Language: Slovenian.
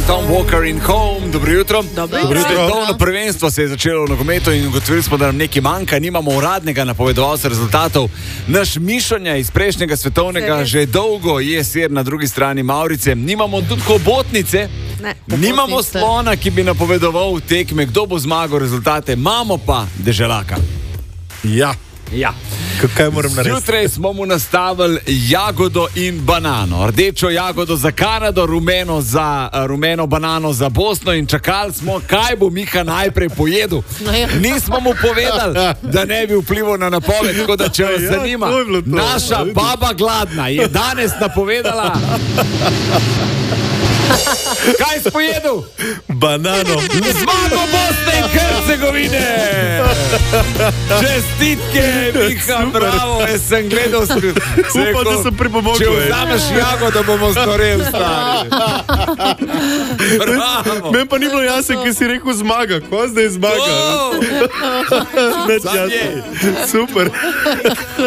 Tom Walker in Home. Dobro jutro. Dobro jutro. Svetovno prvenstvo se je začelo v nogometu in ugotovili smo, da nam nekaj manjka. Nimamo uradnega napovedovalca rezultatov. Naš Mišonja iz prejšnjega svetovnega že dolgo je sir na drugi strani Mavrice. Nimamo tudi hobotnice. Nimamo slona, ki bi napovedoval tekme, kdo bo zmagal, rezultate. Imamo pa deželaka. Ja. Kaj moram narediti? Zjutraj smo mu nastavili jagodo in banano. Rdečo jagodo za Kanado, rumeno banano za Bosno in čakali smo, kaj bo Miha najprej pojedel. Nismo mu povedali, da ne bi vplival na napoved, tako da če vas zanima, naša baba gladna je danes napovedala. Kaj si pojedel? Banano. Zmago Bosne in Hercegovine! Čestitke, Miha, bravo, jaz sem gledal. Upam, da sem pripomogel. Če vzameš jagodo, bomo storili, stari. Bravo. Meni pa ni bilo jasno, ki si rekel zmaga. Ko zdaj zmaga? Wow. Super.